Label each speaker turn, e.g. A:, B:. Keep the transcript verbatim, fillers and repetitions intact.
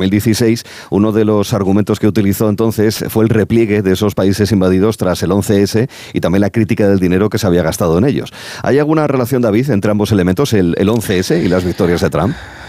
A: mil dieciséis, uno de los argumentos que utilizó entonces fue el repliegue de esos países invadidos tras el once ese y también la crítica del dinero que se había gastado en ellos. ¿Hay alguna relación, David, entre ambos elementos, el, el once ese y las victorias de Trump?